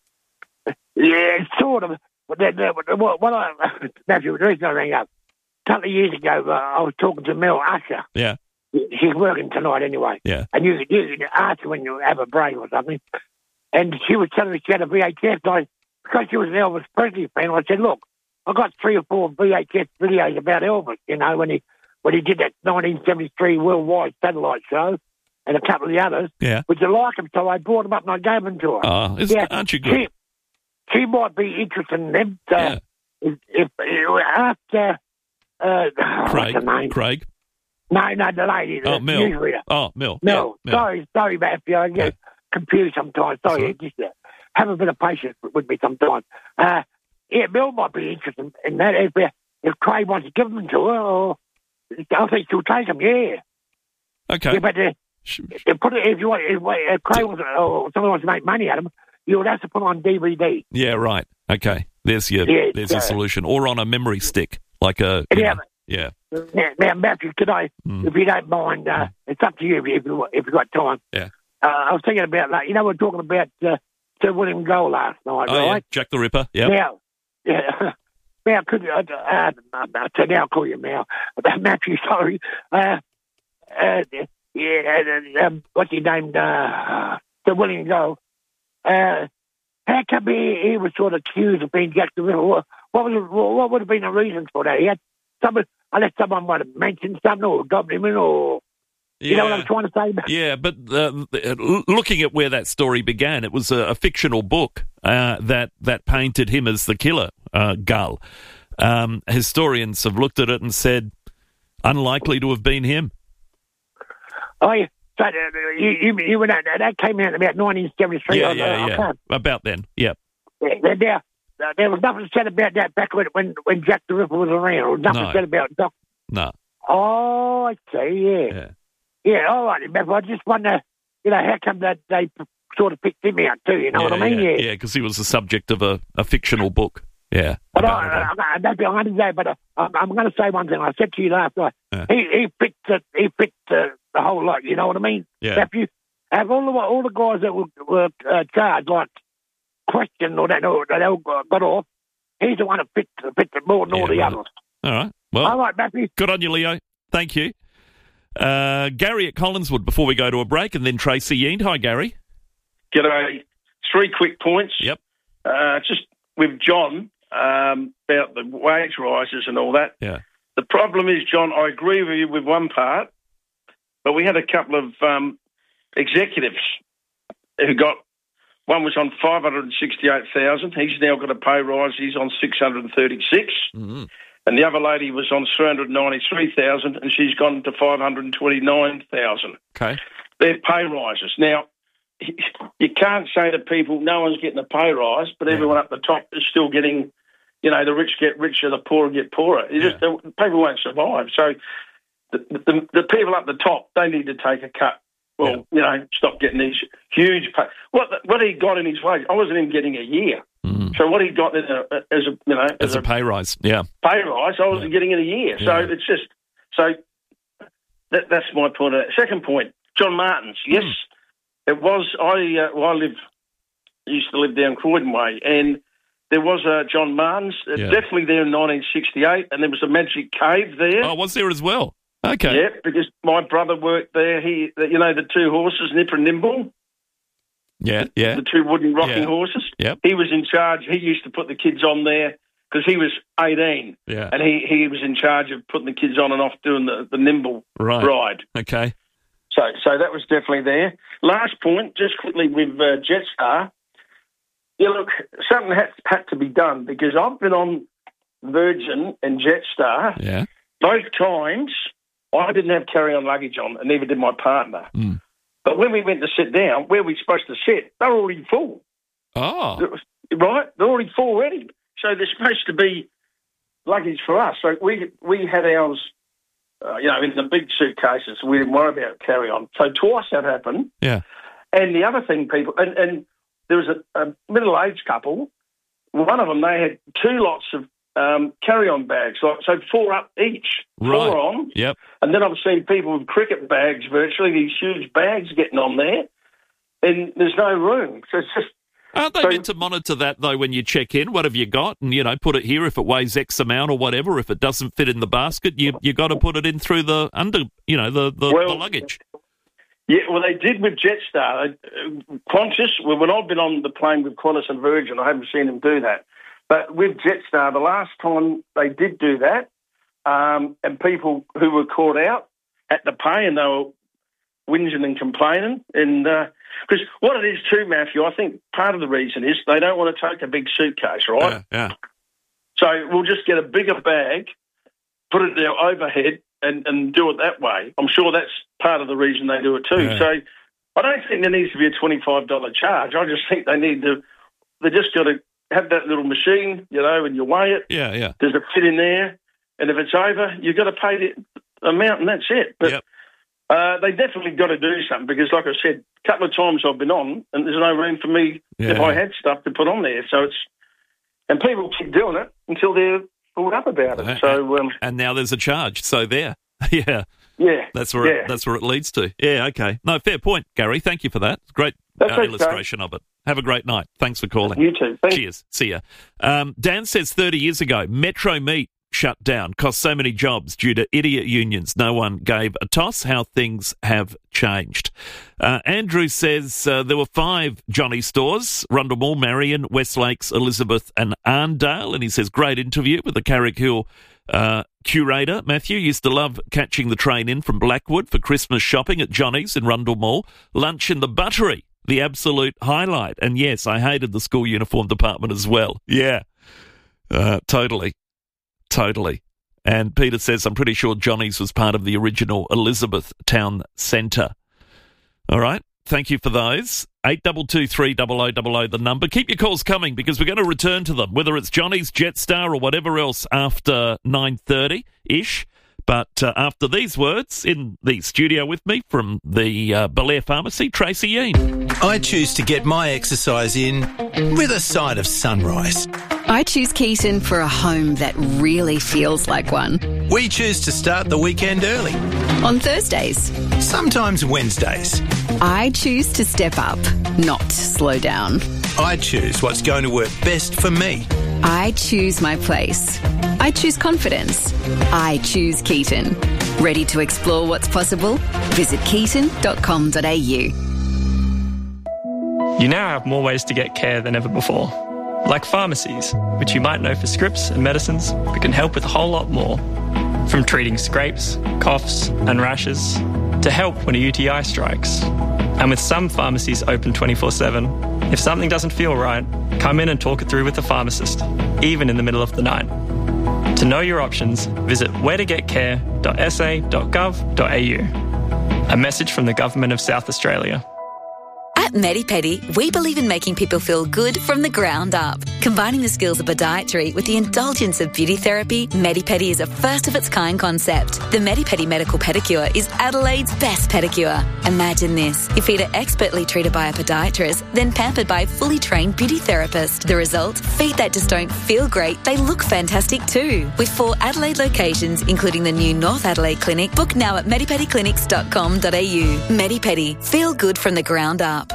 Yeah, sort of. But then, uh, what, what I, Matthew, the reason I rang up, a couple of years ago, uh, I was talking to Mel Usher. Yeah. She's working tonight anyway. Yeah. And you, you can ask her when you have a break or something. And she was telling me she had a V H S. And I, because she was an Elvis Presley fan, I said, look, I got three or four V H S videos about Elvis, you know, when he when he did that nineteen seventy-three worldwide satellite show and a couple of the others. Yeah. Would you like them? So I brought them up and I gave them to her. Oh, isn't- aren't you good? She, she might be interested in them. So Yeah. if, if, if after, uh, what's her Craig. name? Craig. No, no, the lady. Oh, the Mel. newsreader. Oh, Mel. No, Yeah, Mel. sorry, sorry, Matthew. I get confused sometimes. Sorry, just uh, have a bit of patience with me sometimes. Uh, yeah, Mel might be interested in that if uh, if Craig wants to give them to her, or I think she'll take them. Yeah. Okay. Yeah, but uh, uh, put it if you want. If, if Craig wants, or someone wants to make money out of them, you would have to put them on D V D. Yeah, right. Okay. There's your Yeah, there's your uh, solution. Or on a memory stick, like a you Yeah. know, yeah. Now, now Matthew, could I, Mm. if you don't mind, uh, it's up to you if you if, you, if you've got time. Yeah. Uh, I was thinking about that. You know, we were talking about uh, Sir William Gold last night, Oh, yeah. right? Jack the Ripper. Yeah. Now, yeah. Now, could you, uh, uh, uh, so now I'll call you Mal. Matthew, sorry. Uh, uh, yeah, uh, um, what's his name? Uh, Sir William Gold. Uh, how come he, he was sort of accused of being Jack the Ripper? What, what, was, what would have been the reasons for that? He had someone, unless someone might have mentioned something or got him in, or you know what I'm trying to say? Yeah, but uh, l- looking at where that story began, it was a, a fictional book uh, that that painted him as the killer, uh, Gull. Um, historians have looked at it and said, unlikely to have been him. Oh, yeah. So uh, you, you, you were that, that came out about nineteen seventy-three. Yeah, I, yeah, I yeah. can't- About then, yeah. Yeah, there, uh, there was nothing said about that back when when, when Jack the Ripper was around. There was nothing No. said about Doc. No. Oh, I see. Yeah, yeah, yeah all right. Remember, I just wonder, you know, how come that they sort of picked him out too? You know what I mean? Yeah, because he was the subject of a, a fictional book. Yeah. But I, I, I don't be honest today, but uh, I'm, I'm going to say one thing. I said to you last night. Yeah. He he picked the he picked the, the whole lot. You know what I mean? Yeah. Matthew? have all the all the guys that were, were uh, charged, like questioned or that, or they all got off, he's the one that fits fit more than Yeah, all the right. others. All right. Well, All right, Matthew. Good on you, Leo. Thank you. Uh, Gary at Collinswood before we go to a break, and then Tracy Yeend. Hi, Gary. G'day. Three quick points. Yep. Uh, just with John um, about the wage rises and all that. Yeah. The problem is, John, I agree with you with one part, but we had a couple of um, executives who got, one was on five hundred sixty-eight thousand dollars. He's now got a pay rise. He's on six hundred thirty-six thousand dollars. Mm-hmm. And the other lady was on three hundred ninety-three thousand dollars, and she's gone to five hundred twenty-nine thousand dollars. Okay. They're pay rises. Now, you can't say to people, no one's getting a pay rise, but yeah. everyone up the top is still getting, you know, the rich get richer, the poor get poorer. You just, yeah. People won't survive. So the, the, the people up the top, they need to take a cut. Well, yeah. you know, stop getting these huge pay. What what he got in his wage, I wasn't even getting a year. Mm. So what he got in a, as a, you know, as, as a, a pay rise, yeah, pay rise, I wasn't yeah. getting in a year. So yeah. it's just, so that, that's my point. Second point, John Martin's. Yes, mm. it was. I uh, well, I live used to live down Croydon Way, and there was a John Martin's, uh, yeah. definitely there in nineteen sixty-eight, and there was a magic cave there. Oh, was there as well? Okay. Yeah, because my brother worked there. He, you know, the two horses, Nipper and Nimble. Yeah, yeah. The two wooden rocking yeah. horses. Yep. He was in charge. He used to put the kids on there because he was eighteen. Yeah. And he, he was in charge of putting the kids on and off doing the, the Nimble right. ride. Okay. So so that was definitely there. Last point, just quickly with uh, Jetstar. Yeah, look, something had, had to be done because I've been on Virgin and Jetstar. Yeah. Both times I didn't have carry-on luggage on, and neither did my partner. Mm. But when we went to sit down, where we're supposed to sit, they're already full. Oh. Right? They're already full already. So there's supposed to be luggage for us. So we we had ours, uh, you know, in the big suitcases. We didn't worry about carry-on. So twice that happened. Yeah. And the other thing, people, and, and there was a, a middle-aged couple. One of them, they had two lots of um, carry-on bags, like, so four up each, right. four on. Yep. And then I've seen people with cricket bags, virtually, these huge bags getting on there, and there's no room. So it's just... Aren't they so, meant to monitor that, though, when you check in? What have you got? And, you know, put it here if it weighs X amount or whatever. If it doesn't fit in the basket, you you got to put it in through the under, you know, the, the, well, the luggage. Yeah, well, they did with Jetstar. Uh, Qantas, well, when I've been on the plane with Qantas and Virgin, I haven't seen them do that. But with Jetstar, the last time they did do that, um, and people who were caught out had to pay, and they were whinging and complaining. And because uh, what it is too, Matthew, I think part of the reason is they don't want to take a big suitcase, right? Yeah. yeah. So we'll just get a bigger bag, put it there overhead, and, and do it that way. I'm sure that's part of the reason they do it too. Yeah. So I don't think there needs to be a twenty-five dollars charge. I just think they need to, they just got to have that little machine, you know, and you weigh it. Yeah, yeah. Does it fit in there? And if it's over, you've got to pay the amount, and that's it. But yep. uh, they definitely got to do something because, like I said, a couple of times I've been on, and there's no room for me yeah. if I had stuff to put on there. So it's, and people keep doing it until they're pulled up about it. So um, and now there's a charge. So there, yeah, yeah, that's where yeah. It, that's where it leads to. Yeah, okay. No, fair point, Gary. Thank you for that. Great That's uh, okay. illustration of it. Have a great night. Thanks for calling. You too. Thanks. Cheers. See ya. Um, Dan says thirty years ago, Metro Meat shut down, cost so many jobs due to idiot unions. No one gave a toss. How things have changed. Uh, Andrew says uh, there were five Johnny stores, Rundle Mall, Marion, West Lakes, Elizabeth and Arndale. And he says, great interview with the Carrick Hill uh, curator. Matthew used to love catching the train in from Blackwood for Christmas shopping at Johnny's in Rundle Mall. Lunch in the Buttery, the absolute highlight. And yes, I hated the school uniform department as well. Yeah, uh, totally. Totally. And Peter says, I'm pretty sure Johnny's was part of the original Elizabeth Town Centre. All right. Thank you for those. eight two two three zero zero zero zero the number. Keep your calls coming because we're going to return to them, whether it's Johnny's, Jetstar or whatever else after nine thirty-ish. But uh, after these words, in the studio with me from the uh, Belair Pharmacy, Tracy Yeend. I choose to get my exercise in with a side of sunrise. I choose Keaton for a home that really feels like one. We choose to start the weekend early. On Thursdays. Sometimes Wednesdays. I choose to step up, not slow down. I choose what's going to work best for me. I choose my place. I choose confidence. I choose Keaton. Ready to explore what's possible? Visit keaton dot com dot a u. You now have more ways to get care than ever before. Like pharmacies, which you might know for scripts and medicines, but can help with a whole lot more. From treating scrapes, coughs and rashes, to help when a U T I strikes. And with some pharmacies open twenty-four seven, if something doesn't feel right, come in and talk it through with the pharmacist, even in the middle of the night. To know your options, visit where to get care dot s a dot gov dot a u. A message from the Government of South Australia. At MediPedi, we believe in making people feel good from the ground up. Combining the skills of podiatry with the indulgence of beauty therapy, MediPedi is a first-of-its-kind concept. The MediPedi Medical Pedicure is Adelaide's best pedicure. Imagine this. Your feet are expertly treated by a podiatrist, then pampered by a fully trained beauty therapist. The result? Feet that just don't feel great, they look fantastic too. With four Adelaide locations, including the new North Adelaide Clinic, book now at medipedi clinics dot com dot a u. MediPedi. Feel good from the ground up.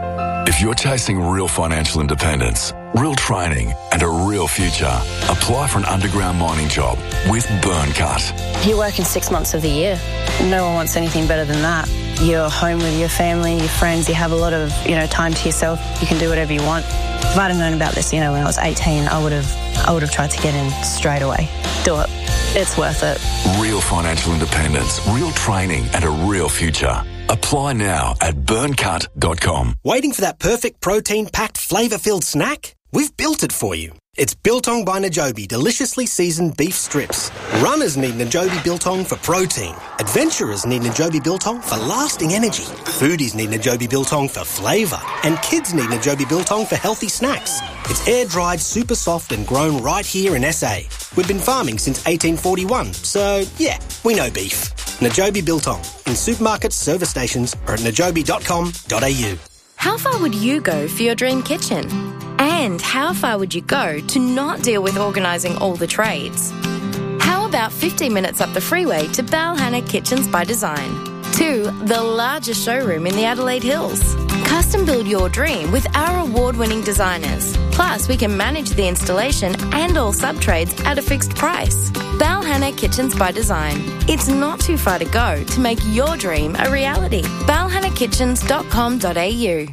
If you're chasing real financial independence, real training and a real future, apply for an underground mining job with Burncut. You're working six months of the year. No one wants anything better than that. You're home with your family, your friends, you have a lot of, you know, time to yourself. You can do whatever you want. If I'd have known about this, you know, when I was eighteen, I would have I would have tried to get in straight away. Do it. It's worth it. Real financial independence, real training and a real future. Apply now at burncut dot com. Waiting for that perfect protein-packed, flavour-filled snack? We've built it for you. It's Biltong by Najobi deliciously seasoned beef strips. Runners need Najobi Biltong for protein. Adventurers need Najobi Biltong for lasting energy. Foodies need Najobi Biltong for flavour. And kids need Najobi Biltong for healthy snacks. It's air-dried, super soft and grown right here in S A. We've been farming since eighteen forty-one, so yeah, we know beef. Najobi Biltong in supermarkets, service stations or at najobi dot com dot a u. How far would you go for your dream kitchen? And how far would you go to not deal with organising all the trades? How about fifteen minutes up the freeway to Balhanna Kitchens by Design? To the largest showroom in the Adelaide Hills. Custom build your dream with our award-winning designers. Plus, we can manage the installation and all sub-trades at a fixed price. Balhanna Kitchens by Design. It's not too far to go to make your dream a reality. balhanna kitchens dot com dot a u.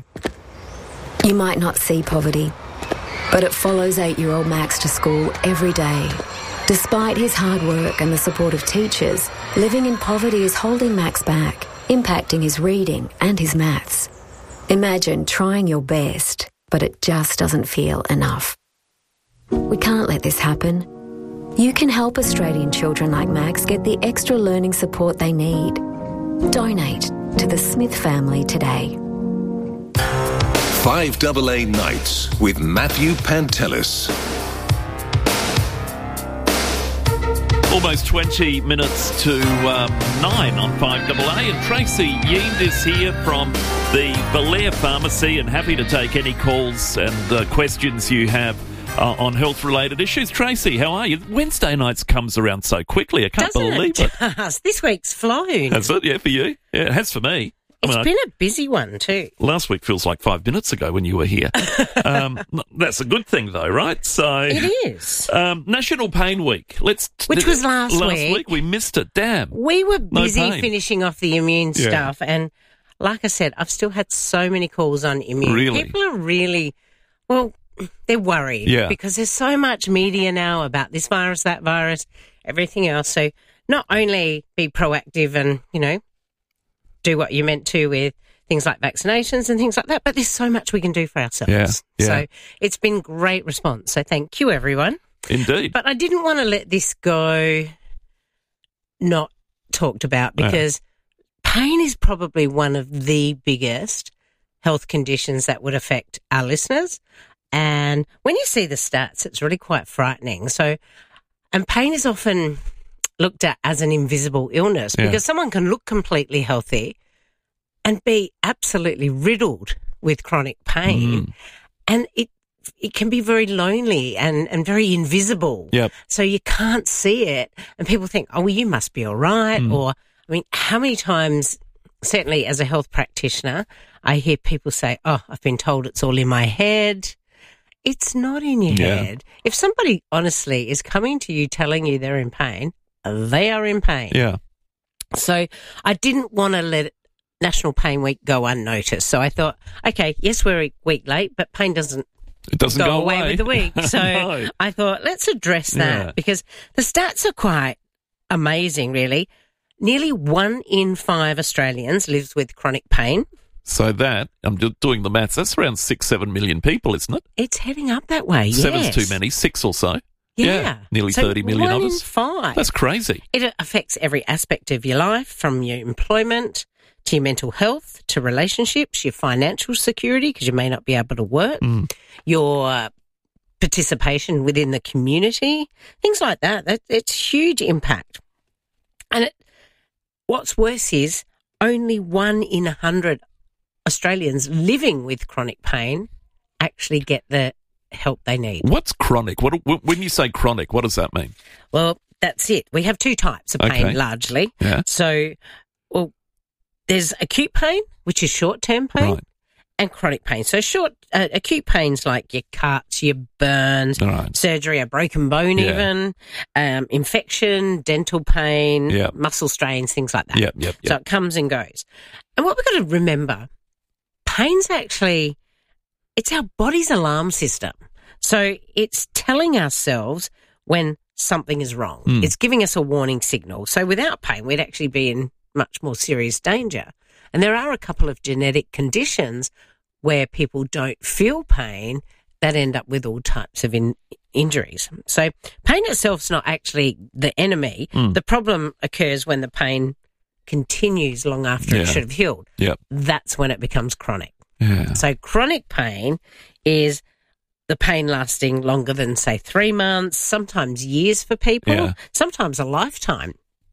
You might not see poverty, but it follows eight-year-old Max to school every day. Despite his hard work and the support of teachers, living in poverty is holding Max back, impacting his reading and his maths. Imagine trying your best, but it just doesn't feel enough. We can't let this happen. You can help Australian children like Max get the extra learning support they need. Donate to the Smith family today. five A A Nights with Matthew Pantelis. Almost twenty minutes to um, nine on five A A, and Tracy Yeend is here from the Belair Pharmacy and happy to take any calls and uh, questions you have uh, on health-related issues. Tracy, how are you? Wednesday nights comes around so quickly, I can't Doesn't believe it? it. This week's flown. Has it? Yeah, for you? Yeah, it has for me. I It's mean, been I, a busy one too. last week feels like five minutes ago when you were here. um, that's a good thing, though, right? So It is. Um, National Pain Week. Let's Which was last last week. week. We missed it. Damn. We were No busy pain. finishing off the immune Yeah. stuff, and like I said, I've still had so many calls on immune. Really? People are really, well, they're worried Yeah. because there's so much media now about this virus, that virus, everything else. So not only be proactive and, you know, do what you're meant to with things like vaccinations and things like that, but there's so much we can do for ourselves. Yeah, yeah. So it's been great response. So thank you, everyone. Indeed. But I didn't want to let this go not talked about Yeah. because pain is probably one of the biggest health conditions that would affect our listeners. And when you see the stats, it's really quite frightening. So, and pain is often looked at as an invisible illness Yeah. because someone can look completely healthy and be absolutely riddled with chronic pain. Mm. And it it can be very lonely and, and very invisible. Yep. So you can't see it. And people think, oh, well, you must be all right. Mm. Or, I mean, how many times certainly as a health practitioner, I hear people say, oh, I've been told it's all in my head. It's not in your Yeah. head. If somebody honestly is coming to you telling you they're in pain, they are in pain. Yeah. So I didn't want to let National Pain Week go unnoticed. So I thought, okay, yes, we're a week late, but pain doesn't It doesn't go, away away with the week. So No. I thought, let's address that Yeah. because the stats are quite amazing, really. Nearly one in five Australians lives with chronic pain. So that, I'm do- doing the maths, that's around six, seven million people, isn't it? It's heading up that way, Seven's yes. too many, six or so. Yeah. nearly So thirty million one of in us. five. That's crazy. It affects every aspect of your life, from your employment to your mental health to relationships, your financial security, because you may not be able to work, Mm. your participation within the community, things like that. that it's huge impact. And it, what's worse is only one in a hundred Australians living with chronic pain actually get the help they need. What's chronic? What when you say chronic, what does that mean? Well, that's it. We have two types of pain, Okay. largely. Yeah. So, well, there's acute pain, which is short-term pain, Right. and chronic pain. So, short uh, acute pain's like your cuts, your burns, Right. surgery, a broken bone, Yeah. even um, infection, dental pain, Yeah. muscle strains, things like that. Yep, yep, So yep. it comes and goes. And what we've got to remember, pain's actually, it's our body's alarm system. So it's telling ourselves when something is wrong. Mm. It's giving us a warning signal. So without pain, we'd actually be in much more serious danger. And there are a couple of genetic conditions where people don't feel pain that end up with all types of in- injuries. So pain itself is not actually the enemy. Mm. The problem occurs when the pain continues long after Yeah. it should have healed. Yep. That's when it becomes chronic. Yeah. So chronic pain is the pain lasting longer than, say, three months, sometimes years for people, Yeah. sometimes a lifetime.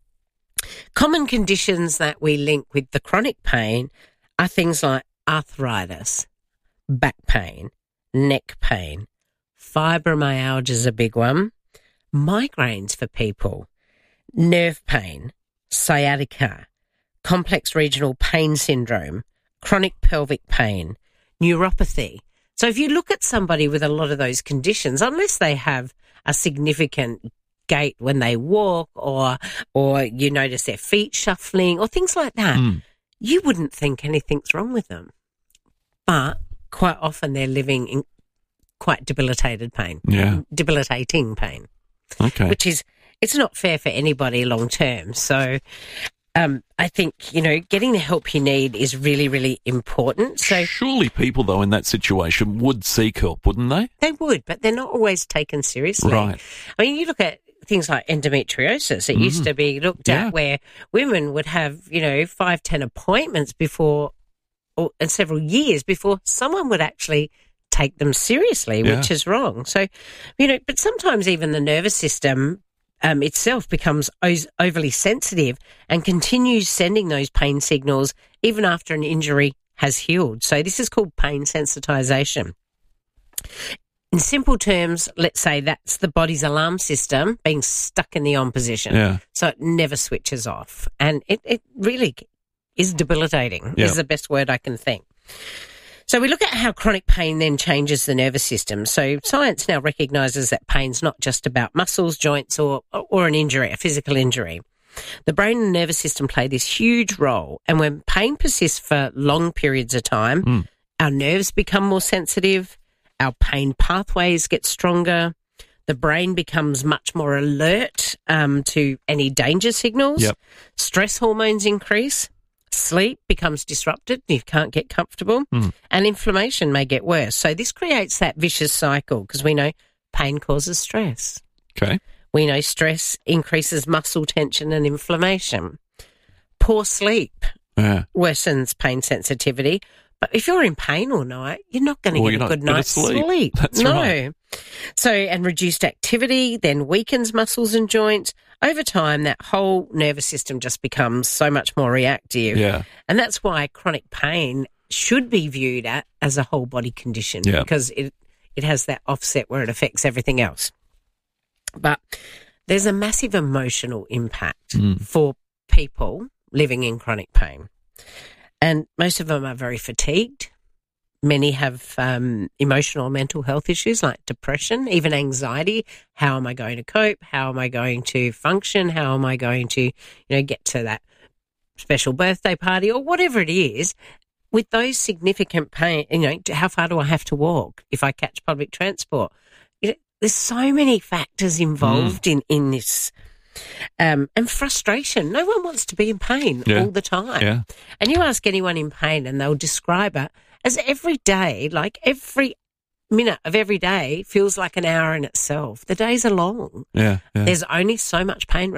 Common conditions that we link with the chronic pain are things like arthritis, back pain, neck pain, fibromyalgia is a big one, migraines for people, nerve pain, sciatica, complex regional pain syndrome, chronic pelvic pain, neuropathy. So if you look at somebody with a lot of those conditions, unless they have a significant gait when they walk or or you notice their feet shuffling or things like that, Mm. you wouldn't think anything's wrong with them. But quite often they're living in quite debilitated pain, Yeah. debilitating pain, Okay. which is, it's not fair for anybody long term. So um, I think, you know, getting the help you need is really, really important. So surely people, though, in that situation would seek help, wouldn't they? they would, but they're not always taken seriously. Right. I mean, you look at things like endometriosis. It Mm. used to be looked Yeah. at where women would have, you know, five, ten appointments before, or and several years before someone would actually take them seriously, Yeah. which is wrong. So, you know, but sometimes even the nervous system um, itself becomes o- overly sensitive and continues sending those pain signals even after an injury has healed. So this is called pain sensitization. In simple terms, let's say that's the body's alarm system being stuck in the on position. Yeah. So it never switches off. And it, it really is debilitating, Yeah. is the best word I can think. So we look at how chronic pain then changes the nervous system. So science now recognises that pain's not just about muscles, joints, or or an injury, a physical injury. The brain and nervous system play this huge role. And when pain persists for long periods of time, Mm. our nerves become more sensitive, our pain pathways get stronger, the brain becomes much more alert um, to any danger signals, Yep. stress hormones increase, sleep becomes disrupted, you can't get comfortable, Mm. and inflammation may get worse. So this creates that vicious cycle because we know pain causes stress. Okay. We know stress increases muscle tension and inflammation. Poor sleep Yeah. worsens pain sensitivity. But if you're in pain all night, you're not going to Well, get you're a not good gonna night's sleep. sleep. That's no. right. So, and reduced activity then weakens muscles and joints. Over time, that whole nervous system just becomes so much more reactive. Yeah. And that's why chronic pain should be viewed at as a whole body condition Yeah. because it, it has that offset where it affects everything else. But there's a massive emotional impact Mm. for people living in chronic pain. And most of them are very fatigued. Many have um, emotional or mental health issues like depression, even anxiety. How am I going to cope? How am I going to function? How am I going to, you know, get to that special birthday party or whatever it is? With those significant pain, you know, how far do I have to walk if I catch public transport? You know, there's so many factors involved mm. in, in this. Um, and frustration. No one wants to be in pain yeah. all the time. Yeah. And you ask anyone in pain and they'll describe it as every day, like every minute of every day feels like an hour in itself. The days are long. Yeah, yeah. There's only so much pain